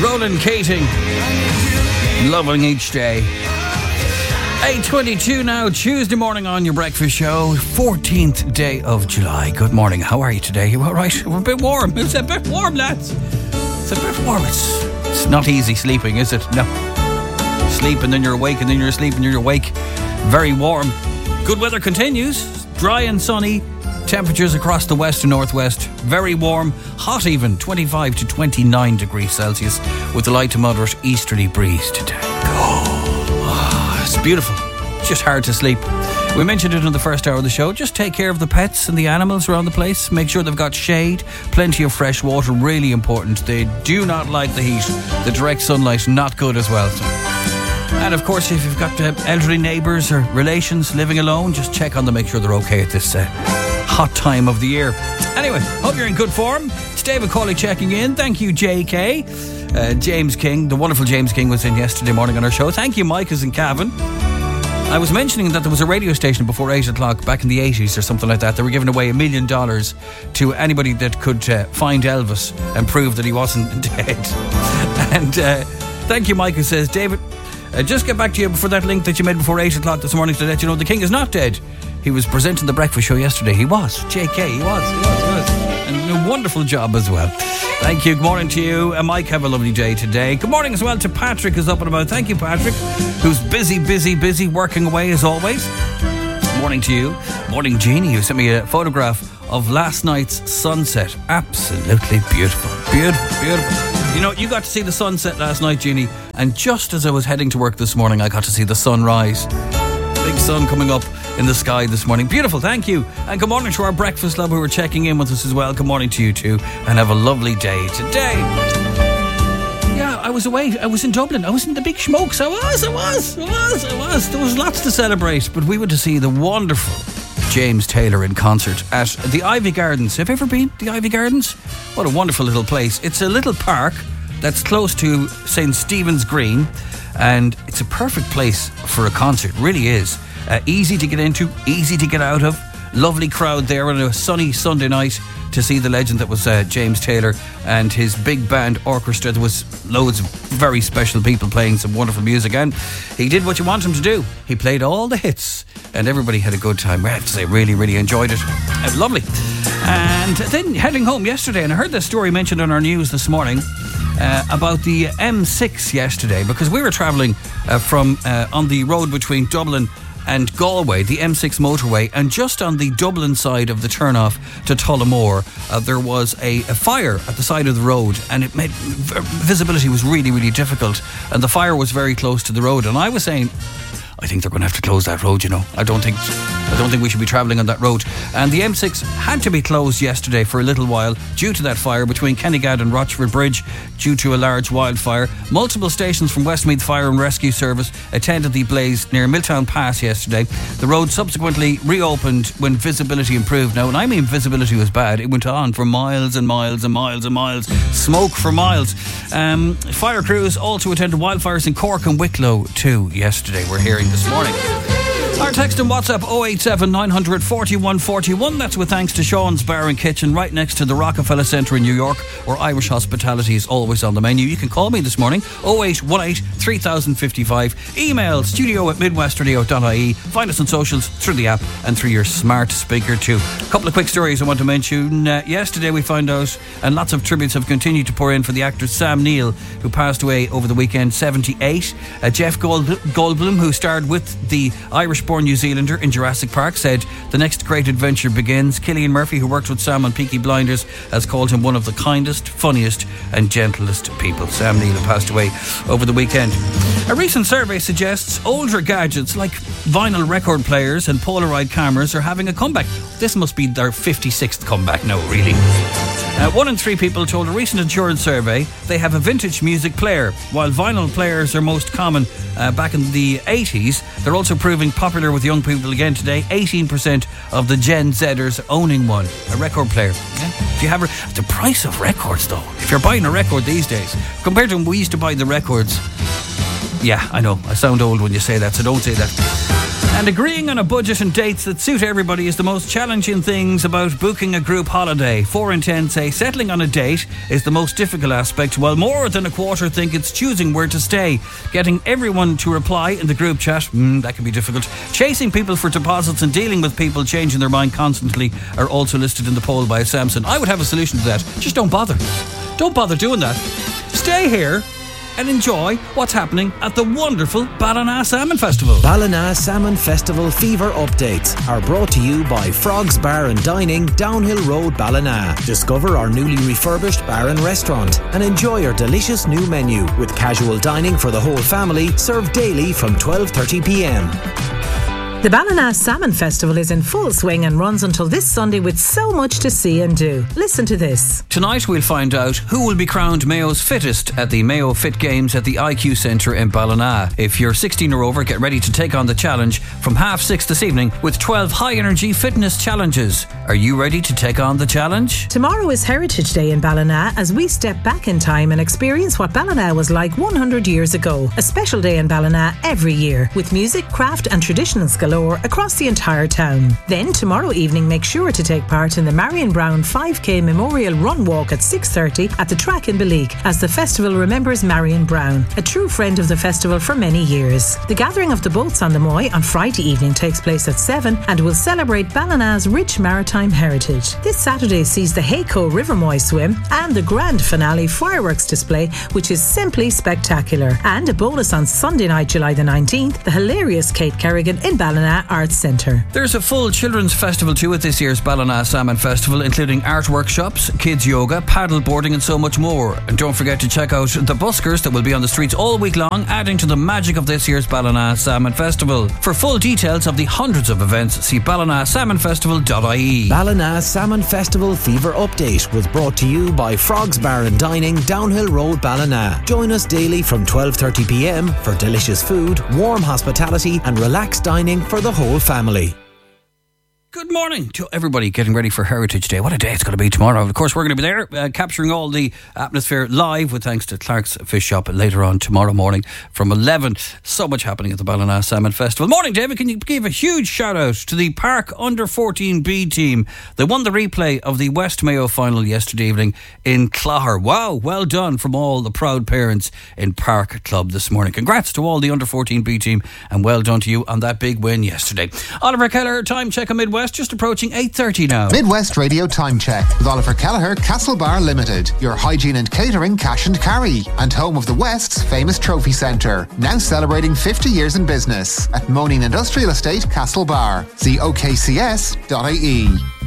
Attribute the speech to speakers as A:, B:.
A: Roland Keating, loving each day. 8:22 now, Tuesday morning on your breakfast show, 14th day of July. Good morning, how are you today? You all right? We're a bit warm. It's a bit warm, lads. It's a bit warm. It's not easy sleeping, is it? No. Sleep and then you're awake and then you're asleep and you're awake. Very warm. Good weather continues. Dry and sunny. Temperatures across the west and northwest. Very warm. Hot even. 25 to 29 degrees Celsius with a light to moderate easterly breeze today. Oh, it's beautiful. Just hard to sleep. We mentioned it in the first hour of the show. Just take care of the pets and the animals around the place. Make sure they've got shade, plenty of fresh water, really important. They do not like the heat. The direct sunlight, not good as well. And of course, if you've got elderly neighbours or relations living alone, just check on them, make sure they're okay at this hot time of the year. Anyway, hope you're in good form. It's David Cawley checking in. Thank you, JK. James King, the wonderful James King, was in yesterday morning on our show. Thank you, Mike is in Cavan. I was mentioning that there was a radio station before 8 o'clock back in the 80s or something like that. They were giving away $1 million to anybody that could find Elvis and prove that he wasn't dead. And thank you, Mike, who says, David, just get back to you for that link that you made before 8 o'clock this morning to let you know the King is not dead. He was presenting the breakfast show yesterday. He was. JK, he was. And a wonderful job as well. Thank you. Good morning to you. Mike, have a lovely day today. Good morning as well to Patrick, who's up and about. Thank you, Patrick, who's busy, working away as always. Morning to you. Morning, Jeannie, who sent me a photograph of last night's sunset. Absolutely beautiful. Beautiful. You know, you got to see the sunset last night, Jeannie, and just as I was heading to work this morning, I got to see the sunrise. Big sun coming up in the sky this morning. Beautiful, thank you. And good morning to our breakfast love who are checking in with us as well. Good morning to you too, and have a lovely day today. Yeah, I was away. I was in Dublin. I was in the big smokes. I was. There was lots to celebrate, but we went to see the wonderful James Taylor in concert at the Ivy Gardens. Have you ever been to the Ivy Gardens? What a wonderful little place. It's a little park that's close to St. Stephen's Green, and it's a perfect place for a concert. It really is. Easy to get into, easy to get out of. Lovely crowd there on a sunny Sunday night to see the legend that was James Taylor and his big band orchestra. There was loads of very special people playing some wonderful music, and he did what you want him to do. He played all the hits and everybody had a good time. I have to say, really enjoyed it. Lovely. And then heading home yesterday, and I heard this story mentioned on our news this morning about the M6 yesterday, because we were travelling from on the road between Dublin and Galway, the M6 motorway, and just on the Dublin side of the turnoff to Tullamore, there was a fire at the side of the road, and it made visibility was really difficult, and the fire was very close to the road. And I was saying, I think they're going to have to close that road, you know. I don't think we should be travelling on that road. And the M6 had to be closed yesterday for a little while due to that fire between Kennygad and Rochford Bridge due to a large wildfire. Multiple stations from Westmeath Fire and Rescue Service attended the blaze near Milltown Pass yesterday. The road subsequently reopened when visibility improved. Now, when I mean visibility was bad, it went on for miles and miles and miles and miles. Smoke for miles. Fire crews also attended wildfires in Cork and Wicklow too yesterday, we're hearing this morning. Our text and WhatsApp 087 900 4141. That's with thanks to Sean's Bar and Kitchen right next to the Rockefeller Centre in New York, where Irish hospitality is always on the menu. You can call me this morning 0818 3055. Email studio@midwestradio.ie. Find us on socials through the app and through your smart speaker too. A couple of quick stories I want to mention. Yesterday we found out, and lots of tributes have continued to pour in for the actor Sam Neill, who passed away over the weekend, 78. Jeff Goldblum, who starred with the Irish-born New Zealander in Jurassic Park, said the next great adventure begins. Cillian Murphy, who worked with Sam on Peaky Blinders, has called him one of the kindest, funniest and gentlest people. Sam Neill passed away over the weekend. A recent survey suggests older gadgets like vinyl record players and Polaroid cameras are having a comeback. This must be their 56th comeback now, really. 1 in 3 people told a recent insurance survey they have a vintage music player. While vinyl players are most common back in the 80s, they're also proving popular with young people again today. 18% of the Gen Zers owning one, a record player. Yeah? If you have the price of records, though, if you're buying a record these days, compared to when we used to buy the records, yeah, I know, I sound old when you say that, so don't say that. And agreeing on a budget and dates that suit everybody is the most challenging things about booking a group holiday. 4 in 10 say settling on a date is the most difficult aspect, while more than a quarter think it's choosing where to stay. Getting everyone to reply in the group chat, that can be difficult. Chasing people for deposits and dealing with people changing their mind constantly are also listed in the poll by Samson. I would have a solution to that. Just don't bother. Don't bother doing that. Stay here and enjoy what's happening at the wonderful Ballina Salmon Festival.
B: Ballina Salmon Festival fever updates are brought to you by Frogs Bar and Dining, Downhill Road, Ballina. Discover our newly refurbished bar and restaurant and enjoy our delicious new menu with casual dining for the whole family, served daily from 12:30pm.
C: The Ballina Salmon Festival is in full swing and runs until this Sunday with so much to see and do. Listen to this.
A: Tonight we'll find out who will be crowned Mayo's fittest at the Mayo Fit Games at the IQ Centre in Ballina. If you're 16 or over, get ready to take on the challenge from 6:30 this evening with 12 high-energy fitness challenges. Are you ready to take on the challenge?
C: Tomorrow is Heritage Day in Ballina as we step back in time and experience what Ballina was like 100 years ago. A special day in Ballina every year with music, craft and traditionals galore across the entire town. Then tomorrow evening, make sure to take part in the Marion Brown 5K Memorial Run Walk at 6:30 at the track in Beleek as the festival remembers Marion Brown, a true friend of the festival for many years. The gathering of the boats on the Moy on Friday evening takes place at 7 and will celebrate Ballina's rich maritime heritage. This Saturday sees the Hayco River Moy swim and the grand finale fireworks display, which is simply spectacular. And a bonus on Sunday night, July the 19th, the hilarious Kate Kerrigan in Ballina Arts Centre.
A: There's a full children's festival too at this year's Ballina Salmon Festival, including art workshops, kids yoga, paddle boarding and so much more. And don't forget to check out the buskers that will be on the streets all week long, adding to the magic of this year's Ballina Salmon Festival. For full details of the hundreds of events, see ballinasalmonfestival.ie.
B: Ballina Salmon Festival fever update was brought to you by Frogs Bar and Dining, Downhill Road, Ballina. Join us daily from 12:30pm for delicious food, warm hospitality and relaxed dining for the whole family.
A: Good morning to everybody getting ready for Heritage Day. What a day it's going to be tomorrow. Of course, we're going to be there capturing all the atmosphere live with thanks to Clark's Fish Shop later on tomorrow morning from 11. So much happening at the Ballina Salmon Festival. Morning, David. Can you give a huge shout out to the Park Under 14B team? They won the replay of the West Mayo final yesterday evening in Clogher. Wow, well done from all the proud parents in Park Club this morning. Congrats to all the Under 14B team and well done to you on that big win yesterday. Oliver Keller, time check on Midwest. Just approaching 8:30 now.
D: Midwest Radio Time Check with Oliver Kelleher, Castlebar Limited, your hygiene and catering cash and carry, and home of the West's famous trophy centre. Now celebrating 50 years in business at Moaning Industrial Estate, Castlebar. See okcs.ie.